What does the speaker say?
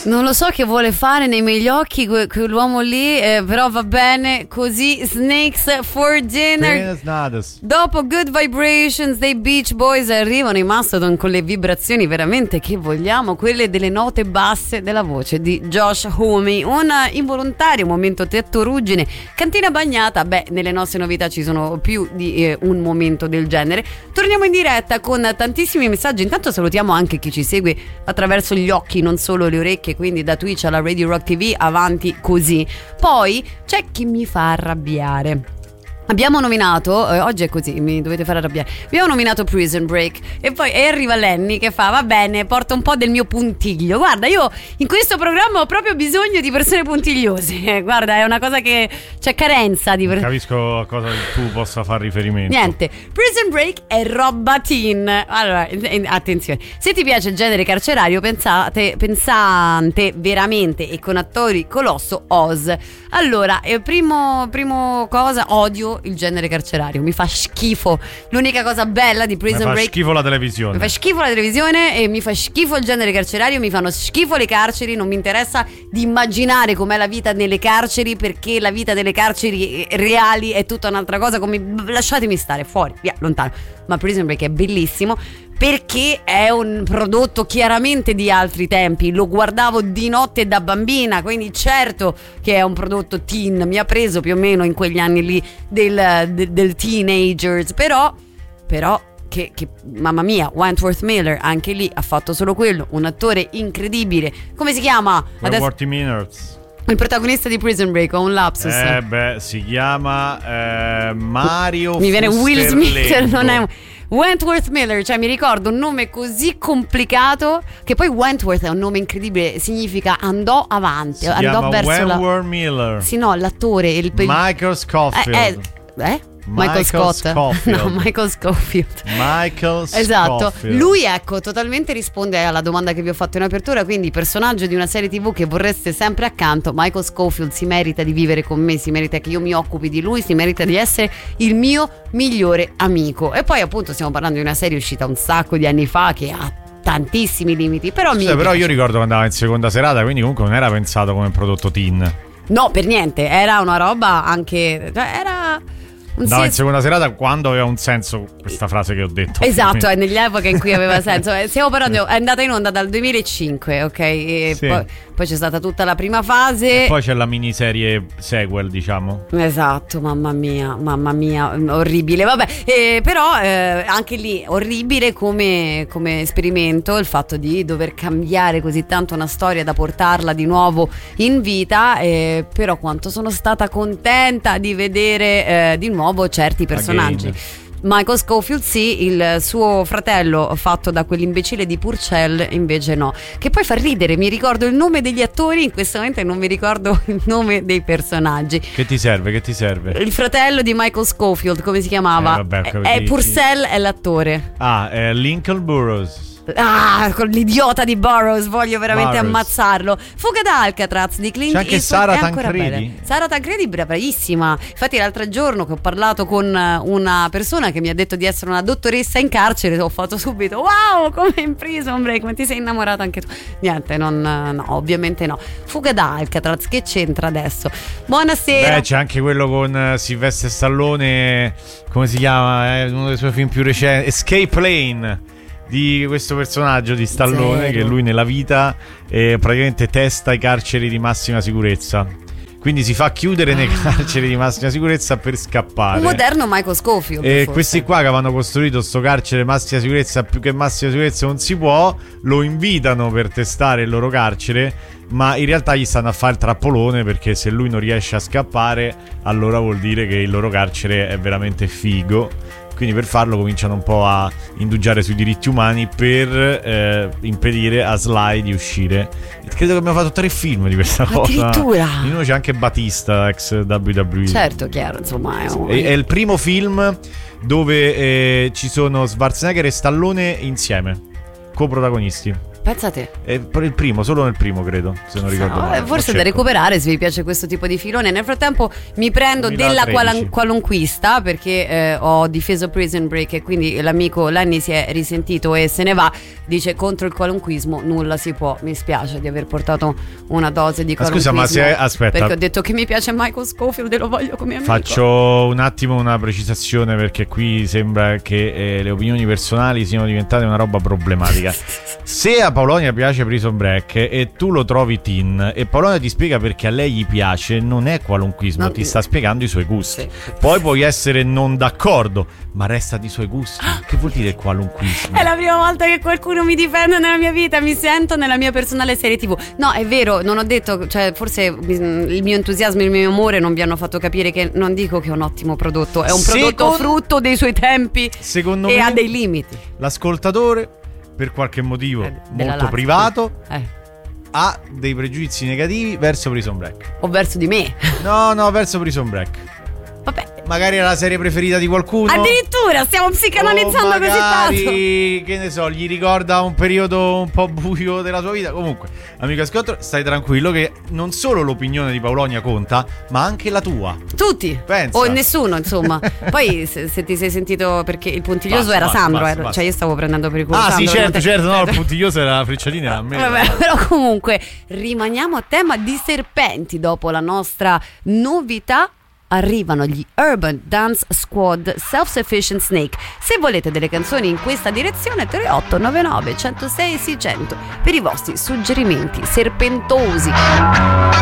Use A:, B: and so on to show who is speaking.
A: Non lo so che vuole fare nei miei occhi quell'uomo lì, però va bene così. Snakes for Dinner. Dopo Good Vibrations dei Beach Boys arrivano i Mastodon con le vibrazioni veramente che vogliamo, quelle delle note basse della voce di Josh Homme. Un involontario momento tettoruggine, cantina bagnata. Beh, nelle nostre novità ci sono più di un momento del genere. Torniamo in diretta con tantissimi messaggi. Intanto salutiamo anche chi ci segue attraverso gli occhi, non solo le orecchie, quindi da Twitch alla Radio Rock TV, avanti così. Poi c'è chi mi fa arrabbiare. Abbiamo nominato, oggi è così, mi dovete far arrabbiare. Abbiamo nominato Prison Break e poi arriva Lenny che fa: va bene, porta un po' del mio puntiglio. Guarda, io in questo programma ho proprio bisogno di persone puntigliose. Guarda, è una cosa che c'è carenza di
B: capisco a cosa tu possa far riferimento.
A: Niente, Prison Break è roba teen. Allora, attenzione, se ti piace il genere carcerario, pensante veramente e con attori colosso, Oz. Allora, primo cosa, odio il genere carcerario, mi fa schifo. L'unica cosa bella di Prison Break, mi fa
B: schifo la televisione.
A: Mi fa schifo la televisione e mi fa schifo il genere carcerario, mi fanno schifo le carceri, non mi interessa di immaginare com'è la vita nelle carceri, perché la vita delle carceri reali è tutta un'altra cosa. Lasciatemi stare fuori, via, lontano. Ma Prison Break è bellissimo perché è un prodotto chiaramente di altri tempi. Lo guardavo di notte da bambina, quindi certo che è un prodotto teen. Mi ha preso più o meno in quegli anni lì del teenagers. Però che mamma mia, Wentworth Miller anche lì ha fatto solo quello. Un attore incredibile. Come si chiama?
B: Wentworth Miners.
A: Il protagonista di Prison Break, ho un lapsus.
B: Si chiama Mario.
A: Mi viene Will Smith, non è Wentworth Miller, cioè mi ricordo un nome così complicato, che poi Wentworth è un nome incredibile, significa andò avanti, andò verso
B: Wentworth Miller.
A: Sì, no, l'attore,
B: Michael Scofield.
A: Michael Scofield. Esatto.
B: Scofield.
A: Lui, ecco, totalmente risponde alla domanda che vi ho fatto in apertura. Quindi personaggio di una serie TV che vorreste sempre accanto. Michael Scofield si merita di vivere con me, si merita che io mi occupi di lui, si merita di essere il mio migliore amico. E poi appunto stiamo parlando di una serie uscita un sacco di anni fa che ha tantissimi limiti, però
B: però io ricordo che andava in seconda serata, quindi comunque non era pensato come prodotto teen.
A: No, per niente, era una roba anche, era
B: andava in seconda serata quando aveva un senso questa frase che ho detto.
A: Esatto, è negli epoche in cui aveva senso. Stiamo parlando, è andata in onda dal 2005, ok? E
B: sì.
A: Poi c'è stata tutta la prima fase.
B: E poi c'è la miniserie sequel, diciamo.
A: Esatto, mamma mia, orribile. Vabbè, però anche lì orribile come esperimento il fatto di dover cambiare così tanto una storia da portarla di nuovo in vita. Però quanto sono stata contenta di vedere di nuovo certi personaggi. Michael Scofield sì, il suo fratello fatto da quell'imbecille di Purcell invece no, che poi fa ridere. Mi ricordo il nome degli attori, in questo momento non mi ricordo il nome dei personaggi.
B: Che ti serve?
A: Il fratello di Michael Scofield, come si chiamava? Purcell è l'attore.
B: Lincoln Burrows.
A: Con l'idiota di Burrows, voglio veramente ammazzarlo. Fuga da Alcatraz di Clint
B: Eastwood. C'è anche Sara Tancredi.
A: Sara Tancredi, bravissima. Infatti l'altro giorno che ho parlato con una persona che mi ha detto di essere una dottoressa in carcere, ho fatto subito wow, come in Prison Break, ma ti sei innamorata anche tu? Niente, no, ovviamente no. Fuga da Alcatraz, che c'entra adesso? Buonasera.
B: C'è anche quello con Sylvester Stallone, come si chiama? Uno dei suoi film più recenti, Escape Lane, di questo personaggio di Stallone. Che lui nella vita praticamente testa i carceri di massima sicurezza, quindi si fa chiudere nei carceri di massima sicurezza per scappare.
A: Un moderno Michael Scofield.
B: E questi qua che avevano costruito sto carcere massima sicurezza, più che massima sicurezza non si può, lo invitano per testare il loro carcere, ma in realtà gli stanno a fare il trappolone, perché se lui non riesce a scappare allora vuol dire che il loro carcere è veramente figo. Quindi per farlo cominciano un po' a indugiare sui diritti umani per impedire a Sly di uscire. Credo che abbiamo fatto 3 film di questa cosa.
A: Addirittura.
B: In uno c'è anche Batista, ex WWE.
A: Certo, chiaro, insomma
B: è il primo film dove ci sono Schwarzenegger e Stallone insieme, coprotagonisti.
A: Pensate.
B: Il primo, solo nel primo credo, se non ricordo male.
A: Forse è da recuperare se vi piace questo tipo di filone. Nel frattempo mi prendo
B: 2013.
A: della qualunquista, perché ho difeso Prison Break e quindi l'amico Lenny si è risentito e se ne va. dice contro il qualunquismo nulla si può. Mi spiace di aver portato una dose di qualunquismo.
B: Scusa, ma aspetta,
A: perché ho detto che mi piace Michael Scofield e lo voglio come amico.
B: Faccio un attimo una precisazione, perché qui sembra che le opinioni personali siano diventate una roba problematica. Se a Paolonia piace Prison Break e tu lo trovi teen e Paolonia ti spiega perché a lei gli piace, non è qualunquismo, ti sta spiegando i suoi gusti. Sì. Poi puoi essere non d'accordo, ma resta di suoi gusti. Che vuol dire qualunquismo?
A: È la prima volta che qualcuno mi difende nella mia vita, mi sento nella mia personale serie TV. No, è vero, non ho detto, cioè forse il mio entusiasmo e il mio amore non vi hanno fatto capire che non dico che è un ottimo prodotto, è un prodotto frutto dei suoi tempi, secondo me, ha dei limiti.
B: L'ascoltatore, per qualche motivo molto privato, ha dei pregiudizi negativi verso Prison Break.
A: O verso di me?
B: No, verso Prison Break.
A: Vabbè.
B: Magari è la serie preferita di qualcuno.
A: Addirittura stiamo psicanalizzando così tanto.
B: Che ne so, gli ricorda un periodo un po' buio della sua vita. Comunque, amico ascoltatore, stai tranquillo che non solo l'opinione di Paolonia conta, ma anche la tua.
A: Tutti.
B: Pensa.
A: O nessuno, insomma. Poi se ti sei sentito, perché il puntiglioso era Sandro, cioè io stavo prendendo per il culo Sandro.
B: Sì, certo, no, il puntiglioso era la frecciatina, era a me.
A: Vabbè, però comunque rimaniamo a tema di serpenti. Dopo la nostra novità arrivano gli Urban Dance Squad Self-Sufficient Snake. Se volete delle canzoni in questa direzione, 3899 106 600 per i vostri suggerimenti serpentosi.